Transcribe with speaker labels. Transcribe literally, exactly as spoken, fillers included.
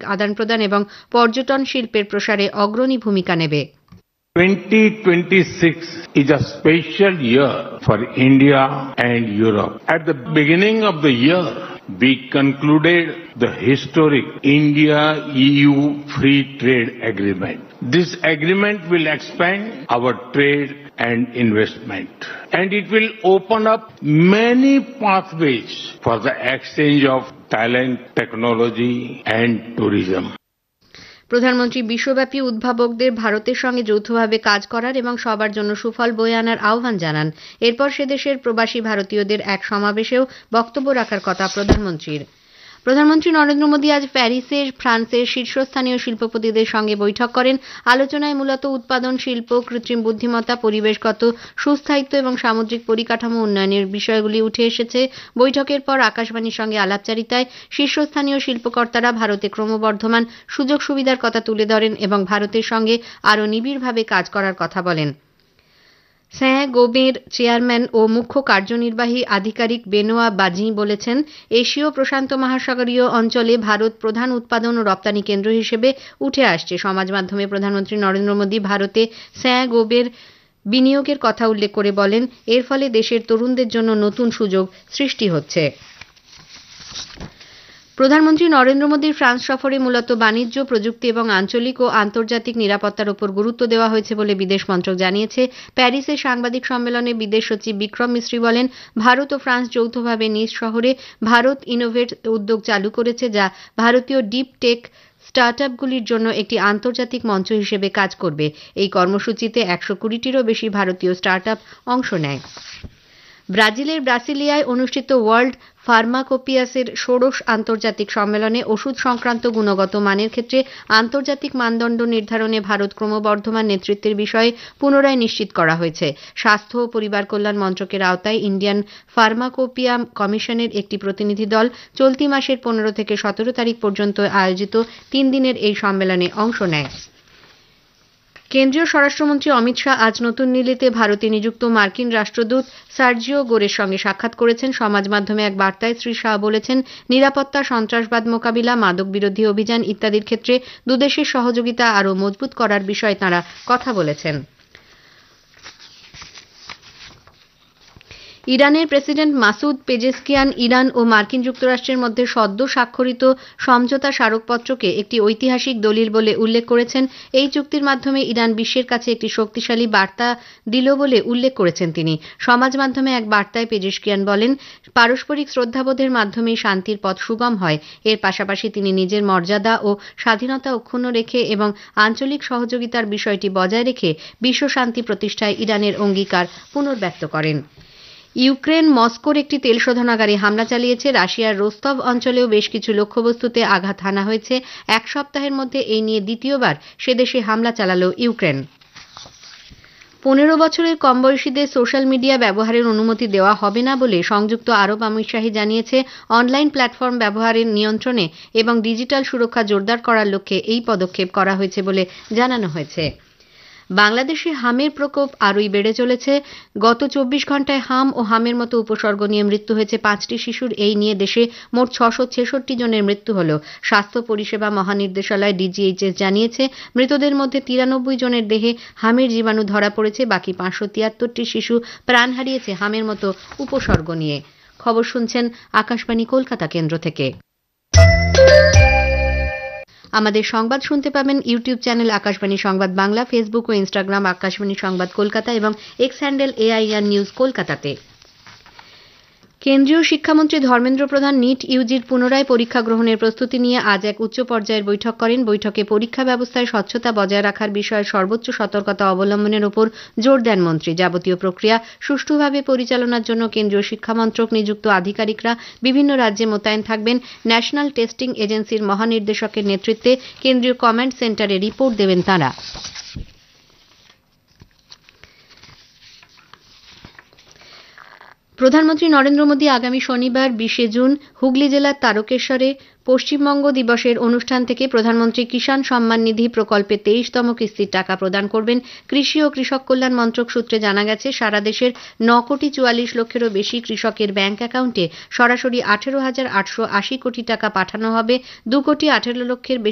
Speaker 1: আদান প্রদান এবং পর্যটন শিল্পের প্রসারে অগ্রণী ভূমিকা নেবে।
Speaker 2: twenty twenty-six is a special year for India and Europe. At the beginning of the year, we concluded the historic India-E U Free Trade Agreement. This agreement will expand our trade and investment, and it will open up many pathways for the exchange of talent, technology, and tourism.
Speaker 1: প্রধানমন্ত্রী বিশ্বব্যাপী উদ্ভাবকদের ভারতের সঙ্গে যৌথভাবে কাজ করার এবং সবার জন্য সুফল বয়ে আনার আহ্বান জানান। এরপর সে দেশের প্রবাসী ভারতীয়দের এক সমাবেশেও বক্তব্য রাখার কথা প্রধানমন্ত্রীর। প্রধানমন্ত্রী নরেন্দ্র মোদী আজ প্যারিসে ফ্রান্সের শীর্ষস্থানীয় শিল্পপতিদের সঙ্গে বৈঠক করেন। আলোচনায় মূলত উৎপাদন শিল্প, কৃত্রিম বুদ্ধিমত্তা, পরিবেশগত সুস্থায়িত্ব এবং সামুদ্রিক পরিকাঠামো উন্নয়নের বিষয়গুলি উঠে এসেছে। বৈঠকের পর আকাশবাণীর সঙ্গে আলাপচারিতায় শীর্ষস্থানীয় শিল্পকর্তারা ভারতে ক্রমবর্ধমান সুযোগ সুবিধার কথা তুলে ধরেন এবং ভারতের সঙ্গে আরও নিবিড়ভাবে কাজ করার কথা বলেন। স্যাঁ গোবের চেয়ারম্যান ও মুখ্য কার্যনির্বাহী আধিকারিক বেনোয়া বাজি বলেছেন, এশীয় প্রশান্ত মহাসাগরীয় অঞ্চলে ভারত প্রধান উৎপাদন ও রপ্তানি কেন্দ্র হিসেবে উঠে আসছে। সমাজ মাধ্যমে প্রধানমন্ত্রী নরেন্দ্র মোদী ভারতে স্যাঁ গোবের বিনিয়োগের কথা উল্লেখ করে বলেন, এর ফলে দেশের তরুণদের জন্য নতুন সুযোগ সৃষ্টি হচ্ছে। প্রধানমন্ত্রী নরেন্দ্র মোদীর ফ্রান্স সফরে মূলত বাণিজ্য, প্রযুক্তি এবং আঞ্চলিক ও আন্তর্জাতিক নিরাপত্তার উপর গুরুত্ব দেওয়া হয়েছে বলে বিদেশ মন্ত্রক জানিয়েছে। প্যারিসে সাংবাদিক সম্মেলনে বিদেশ সচিব বিক্রম মিস্ত্রি বলেন, ভারত ও ফ্রান্স যৌথভাবে নিজ শহরে ভারত ইনোভেট উদ্যোগ চালু করেছে, যা ভারতীয় ডিপ টেক স্টার্টআপগুলির জন্য একটি আন্তর্জাতিক মঞ্চ হিসেবে কাজ করবে। এই কর্মসূচিতে একশো কুড়িটিরও বেশি ভারতীয় স্টার্টআপ অংশ নেয়। ব্রাজিলের ব্রাসিলিয়ায় অনুষ্ঠিত ওয়ার্ল্ড ফার্মাকোপিয়াসের ষোড়শ আন্তর্জাতিক সম্মেলনে ওষুধ সংক্রান্ত গুণগত মানের ক্ষেত্রে আন্তর্জাতিক মানদণ্ড নির্ধারণে ভারত ক্রমবর্ধমান নেতৃত্বের বিষয়ে পুনরায় নিশ্চিত করা হয়েছে। স্বাস্থ্য ও পরিবার কল্যাণ মন্ত্রকের আওতায় ইন্ডিয়ান ফার্মাকোপিয়া কমিশনের একটি প্রতিনিধি দল চলতি মাসের পনেরো থেকে সতেরো তারিখ পর্যন্ত আয়োজিত তিন দিনের এই সম্মেলনে অংশ নেয়। কেন্দ্রীয় স্বরাষ্ট্রমন্ত্রী অমিত শাহ আজ নতুন দিল্লিতে ভারতে নিযুক্ত মার্কিন রাষ্ট্রদূত সার্জিও গোরের সঙ্গে সাক্ষাৎ করেছেন। সমাজ মাধ্যমে এক বার্তায় শ্রী শাহ বলেছেন, নিরাপত্তা, সন্ত্রাসবাদ মোকাবিলা, মাদক বিরোধী অভিযান ইত্যাদির ক্ষেত্রে দুদেশের সহযোগিতা আরও মজবুত করার বিষয়ে তাঁরা কথা বলেছেন। ইরানের প্রেসিডেন্ট মাসুদ পেজেশকিয়ান ইরান ও মার্কিন যুক্তরাষ্ট্রের মধ্যে সদ্য স্বাক্ষরিত সমঝোতা স্মারকপত্রকে একটি ঐতিহাসিক দলিল বলে উল্লেখ করেছেন। এই চুক্তির মাধ্যমে ইরান বিশ্বের কাছে একটি শক্তিশালী বার্তা দিল বলে উল্লেখ করেছেন তিনি। সমাজ মাধ্যমে এক বার্তায় পেজেশকিয়ান বলেন, পারস্পরিক শ্রদ্ধাবোধের মাধ্যমেই শান্তির পথ সুগম হয়। এর পাশাপাশি তিনি নিজের মর্যাদা ও স্বাধীনতা অক্ষুণ্ণ রেখে এবং আঞ্চলিক সহযোগিতার বিষয়টি বজায় রেখে বিশ্ব শান্তি প্রতিষ্ঠায় ইরানের অঙ্গীকার পুনর্ব্যক্ত করেন। ইউক্রেন মস্কোর একটি তেল শোধনাগারে হামলা চালিয়েছে। রাশিয়ার রোস্তভ অঞ্চলেও বেশ কিছু লক্ষ্যবস্তুতে আঘাত হানা হয়েছে। এক সপ্তাহের মধ্যে এই নিয়ে দ্বিতীয়বার সেদেশে হামলা চালাল ইউক্রেন। পনেরো বছরের কম বয়সীদের সোশ্যাল মিডিয়া ব্যবহারের অনুমতি দেওয়া হবে না বলে সংযুক্ত আরব আমিরশাহী জানিয়েছে। অনলাইন প্ল্যাটফর্ম ব্যবহারের নিয়ন্ত্রণে এবং ডিজিটাল সুরক্ষা জোরদার করার লক্ষ্যে এই পদক্ষেপ করা হয়েছে বলে জানানো হয়েছে। বাংলাদেশে হামের প্রকোপ আরই বেড়ে চলেছে। গত চব্বিশ ঘন্টায় হাম ও হামের মতো উপসর্গ নিয়ে মৃত্যু হয়েছে পাঁচটি শিশুর। এই নিয়ে দেশে মোট ছশো ছেষট্টি জনের মৃত্যু হল। স্বাস্থ্য পরিষেবা মহানির্দেশালয় ডিজিএইচএস জানিয়েছে, মৃতদের মধ্যে তিরানব্বই জনের দেহে হামের জীবাণু ধরা পড়েছে। বাকি পাঁচশো তিয়াত্তরটি শিশু প্রাণ হারিয়েছে হামের মতো উপসর্গ নিয়ে। খবর শুনছেন আকাশবাণী কলকাতা কেন্দ্র থেকে। আমাদের সংবাদ শুনতে পাবেন ইউটিউব চ্যানেল আকাশবাণী সংবাদ বাংলা, ফেসবুক ও ইনস্টাগ্রাম আকাশবাণী সংবাদ কলকাতা এবং এক্স হ্যান্ডেল এআইআর নিউজ কলকাতাতে। কেন্দ্রীয় শিক্ষামন্ত্রী ধর্মেন্দ্র প্রধান নিট ইউজির পুনরায় পরীক্ষা গ্রহণের প্রস্তুতি নিয়ে আজ এক উচ্চ পর্যায়ের বৈঠক করেন। বৈঠকে পরীক্ষা ব্যবস্থায় স্বচ্ছতা বজায় রাখার বিষয়ে সর্বোচ্চ সতর্কতা অবলম্বনের উপর জোর দেন মন্ত্রী। যাবতীয় প্রক্রিয়া সুষ্ঠুভাবে পরিচালনার জন্য কেন্দ্রীয় শিক্ষামন্ত্রক নিযুক্ত আধিকারিকরা বিভিন্ন রাজ্যে মোতায়েন থাকবেন। ন্যাশনাল টেস্টিং এজেন্সির মহানির্দেশকের নেতৃত্বে কেন্দ্রীয় কমান্ড সেন্টারে রিপোর্ট দেবেন তাঁরা। প্রধানমন্ত্রী নরেন্দ্র মোদী আগামী শনিবার বিশে জুন হুগলি জেলার তারকেশ্বরে পশ্চিমবঙ্গ দিবসের অনুষ্ঠান থেকে প্রধানমন্ত্রী কিষাণ সম্মান নিধি প্রকল্পে তেইশতম কিস্তির টাকা প্রদান করবেন। কৃষি ও কৃষক কল্যাণ মন্ত্রক সূত্রে জানা গেছে, সারা দেশের ন কোটি চুয়াল্লিশ লক্ষেরও বেশি কৃষকের ব্যাংক অ্যাকাউন্টে সরাসরি আঠেরো হাজার আটশো আশি কোটি টাকা পাঠানো হবে। দু কোটি আঠেরো লক্ষের